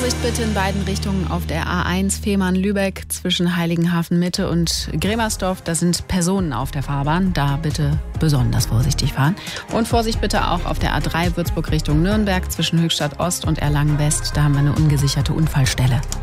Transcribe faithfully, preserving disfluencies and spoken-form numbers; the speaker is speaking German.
Vorsicht bitte in beiden Richtungen auf der A eins Fehmarn-Lübeck zwischen Heiligenhafen Mitte und Gremersdorf. Da sind Personen auf der Fahrbahn. Da bitte besonders vorsichtig fahren. Und Vorsicht bitte auch auf der A drei Würzburg Richtung Nürnberg zwischen Höchstadt Ost und Erlangen West. Da haben wir eine ungesicherte Unfallstelle.